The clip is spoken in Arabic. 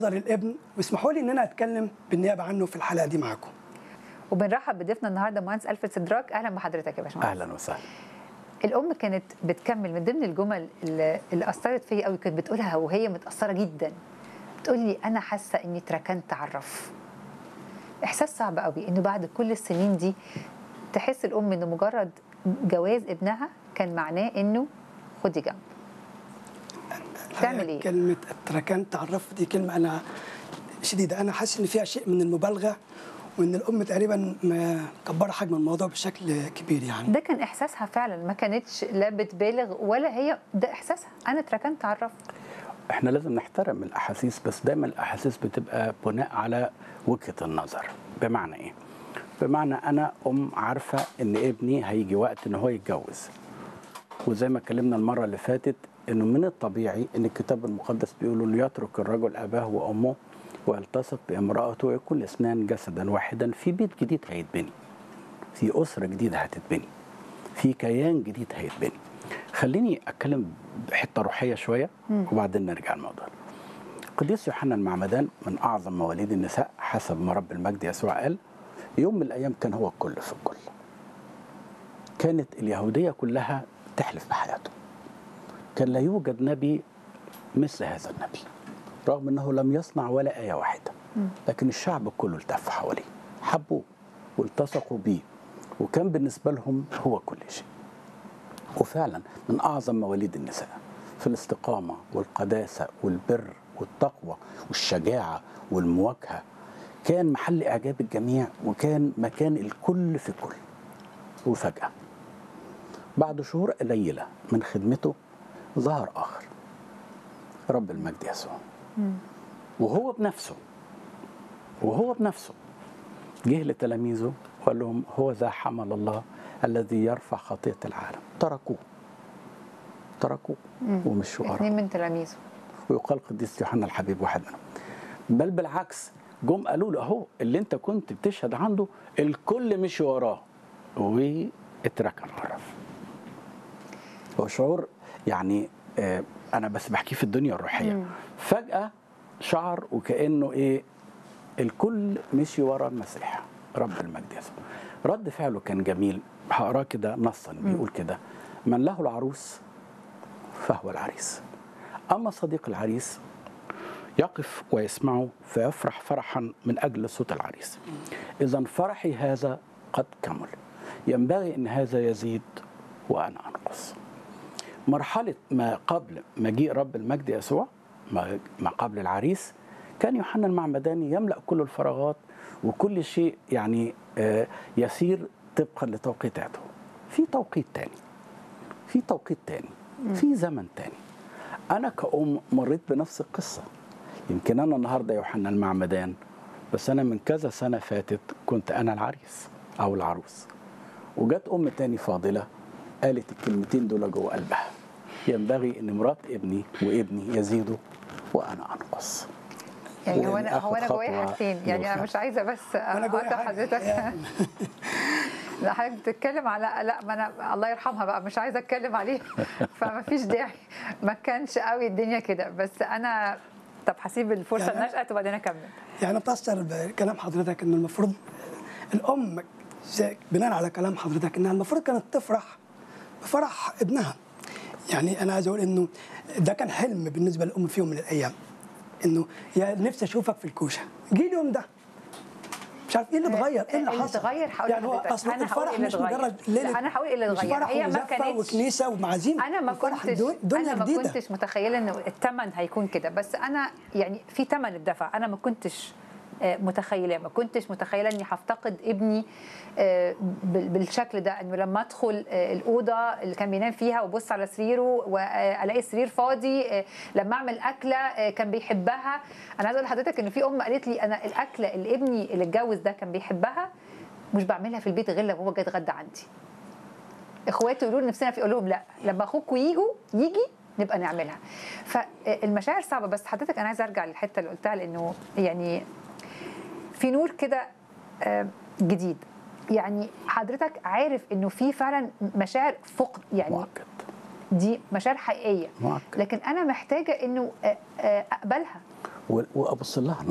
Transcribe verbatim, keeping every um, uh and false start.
الابن، واسمحوا لي ان انا اتكلم بالنيابه عنه في الحلقه دي معاكم. وبنرحب بضيفنا النهارده مهندس ألفريد سدراك. اهلا بحضرتك يا باشمهندس. اهلا وسهلا. الام كانت بتكمل من ضمن الجمل اللي, اللي اثرت فيا قوي، كانت بتقولها وهي متاثره جدا، بتقول لي انا حاسه اني اتركنت على الرف. احساس صعب قوي انه بعد كل السنين دي تحس الام انه مجرد جواز ابنها كان معناه انه خدي جنب. تعمل ايه؟ كلمه اتركنت على الرف دي كلمه انا شديده، انا حاسس ان فيها شيء من المبالغه، وان الام تقريبا مكبره حجم الموضوع بشكل كبير. يعني ده كان احساسها فعلا، ما كانتش لا بتبالغ ولا هي، ده احساسها، انا اتركنت على الرف. احنا لازم نحترم الاحاسيس، بس دايما الاحاسيس بتبقى بناء على وجهه النظر. بمعنى ايه؟ بمعنى انا ام عارفه ان ابني هيجي وقت ان هو يتجوز، وزي ما اتكلمنا المره اللي فاتت انه من الطبيعي ان الكتاب المقدس بيقول انه يترك الرجل اباه وامه ويلتصق بامرأته ويكون الاثنان جسدا واحدا في بيت جديد هيتبني، في أسرة جديدة هتتبني، في كيان جديد هيتبني. خليني أتكلم بحتة روحية شوية وبعدين نرجع الموضوع. القديس يوحنا المعمدان من أعظم مواليد النساء حسب ما رب المجد يسوع قال، يوم من الأيام كان هو الكل في الكل. كانت اليهودية كلها تحلف بحياته. كان لا يوجد نبي مثل هذا النبي، رغم أنه لم يصنع ولا آية واحدة، لكن الشعب كله التف حواليه، حبوه والتصقوا بيه، وكان بالنسبة لهم هو كل شيء. وفعلا من أعظم مواليد النساء في الاستقامة والقداسة والبر والتقوى والشجاعة والمواجهة. كان محل إعجاب الجميع، وكان مكان الكل في الكل. وفجأة بعد شهور قليلة من خدمته ظهر آخر، رب المجد يسوع، وهو بنفسه وهو بنفسه جه لتلاميذه وقال لهم هو ذا حمل الله الذي يرفع خطية العالم. تركوه تركوه ومشوا وراه. اثنين من تلاميذه، ويقال قديس يوحنا الحبيب واحد منهم. بل بالعكس، جم قالوا له اهو اللي انت كنت بتشهد عنده الكل مشي وراه واتركن عرف. هو شعور يعني آه انا بس بحكيه في الدنيا الروحيه. مم. فجأة شعر وكأنه ايه، الكل مشي ورا المسيح رب المجد يسوع. رد فعله كان جميل، هقراه كده نصا بيقول كده: من له العروس فهو العريس، اما صديق العريس يقف ويسمعه فيفرح فرحا من اجل صوت العريس. اذا فرحي هذا قد كمل، ينبغي ان هذا يزيد وانا انقص. مرحله ما قبل مجيء رب المجد يسوع، ما قبل العريس، كان يوحنا المعمداني يملأ كل الفراغات، وكل شيء يعني يسير طبقا لتوقيتاته. في توقيت تاني، في توقيت تاني، في زمن تاني. أنا كأم مريت بنفس القصة. يمكن أنا النهاردة يوحنا المعمدان، بس أنا من كذا سنة فاتت كنت أنا العريس أو العروس، وجت أم تاني فاضلة قالت الكلمتين دول جوه قلبها: ينبغي أن مرات ابني وابني يزيدوا وأنا أنقص. يعني هو انا هو انا جوايا حاجتين، يعني انا مش عايزه بس اقاطع حضرتك. لا حضرتك بتتكلم على، لا ما انا الله يرحمها بقى مش عايزه اتكلم عليه فما فيش داعي، ما كانش قوي الدنيا كده، بس انا طب هسيب الفرصه يعني نشأت وبعدين اكمل. يعني بتأثر بكلام حضرتك ان المفروض الام بناء على كلام حضرتك انها المفروض كانت تفرح بفرح ابنها. يعني انا عايز اقول انه ده كان حلم بالنسبه للام في يوم من الايام، انه يا نفسي اشوفك في الكوشه. جه اليوم ده مش عارف ايه اللي اتغير، ايه اللي حصل. اتغير هقول يعني هو اصلا الفرح مش مجرد ليله، انا هقول ايه اللي اتغير. هي ما كانتش وكنيسه ومعازيم. انا ما كنتش انا ما جديدة. كنتش متخيله ان الثمن هيكون كده، بس انا يعني في ثمن الدفع انا ما كنتش متخيله، ما كنتش متخيله اني هفتقد ابني بالشكل ده، انه لما ادخل الاوضه اللي كان بينام فيها وابص على سريره والاقي السرير فاضي، لما اعمل اكله كان بيحبها. انا عايزه اقول لحضرتك ان في ام قالت لي انا الاكله اللي ابني اللي اتجوز ده كان بيحبها مش بعملها في البيت غير لو هو جاي يتغدى عندي. اخواته يقولوا لي نفسنا في، اقول لهم لا، لما اخوكوا يجوا يجي نبقى نعملها. فالمشاعر صعبه. بس حضرتك انا عايزه ارجع للحته اللي قلتها، لانه يعني في نور كده جديد. يعني حضرتك عارف انه في فعلا مشاعر فقد، يعني مؤكد دي مشاعر حقيقيه، مؤكد. لكن انا محتاجه انه اقبلها. وابص لها